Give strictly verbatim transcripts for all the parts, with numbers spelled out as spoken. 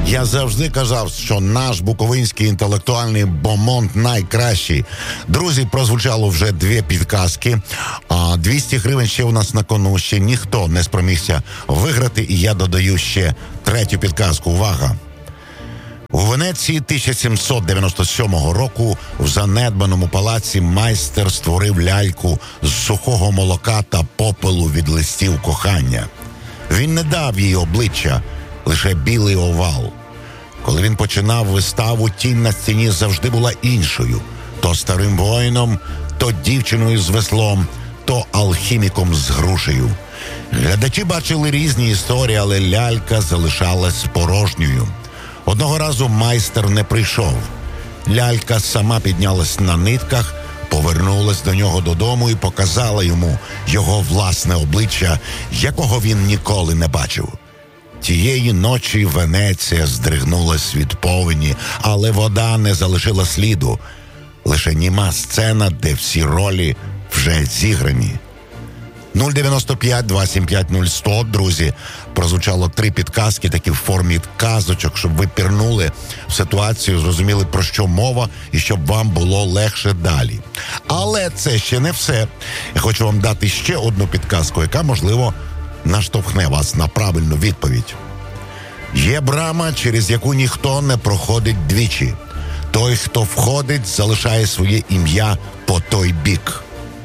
Я завжди казав, що наш буковинський інтелектуальний бомонд найкращий. Друзі, прозвучало вже дві підказки. А двісті гривень ще у нас на кону. Ще ніхто не спромігся виграти. І я додаю ще третю підказку. Увага! У Венеції тисяча сімсот дев'яносто сьомого року в занедбаному палаці майстер створив ляльку з сухого молока та попелу від листів кохання. Він не дав їй обличчя, лише білий овал. Коли він починав виставу, тінь на стіні завжди була іншою. То старим воїном, то дівчиною з веслом, то алхіміком з грушею. Глядачі бачили різні історії, але лялька залишалась порожньою. Одного разу майстер не прийшов. Лялька сама піднялась на нитках, повернулась до нього додому і показала йому його власне обличчя, якого він ніколи не бачив. Тієї ночі Венеція здригнулась від повені, але вода не залишила сліду. Лише німа сцена, де всі ролі вже зіграні. нуль дев'яносто п'ять два сім п'ять нуль сто, друзі, прозвучало три підказки, такі в формі казочок, щоб ви пірнули в ситуацію, зрозуміли, про що мова, і щоб вам було легше далі. Але це ще не все. Я хочу вам дати ще одну підказку, яка, можливо, наштовхне вас на правильну відповідь. Є брама, через яку ніхто не проходить двічі. Той, хто входить, залишає своє ім'я по той бік.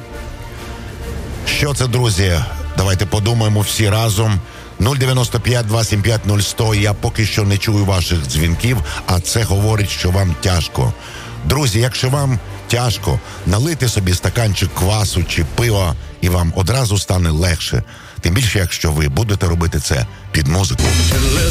Що це, друзі? Давайте подумаємо всі разом. нуль дев'яносто п'ять два сім п'ять нуль сто. Я поки що не чую ваших дзвінків, а це говорить, що вам тяжко. Друзі, якщо вам тяжко, налийте собі стаканчик квасу чи пива, і вам одразу стане легше. Тим більше, якщо ви будете робити це під музику.